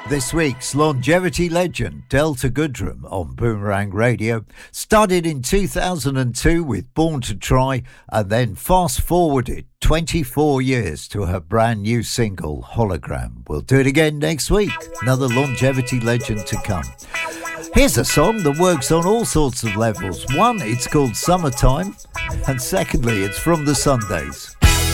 This week's longevity legend, Delta Goodrem, on Boomerang Radio, started in 2002 with Born to Try and then fast-forwarded 24 years to her brand new single, Hologram. We'll do it again next week. Another longevity legend to come. Here's a song that works on all sorts of levels. One, it's called Summertime, and secondly, it's from the Sundays.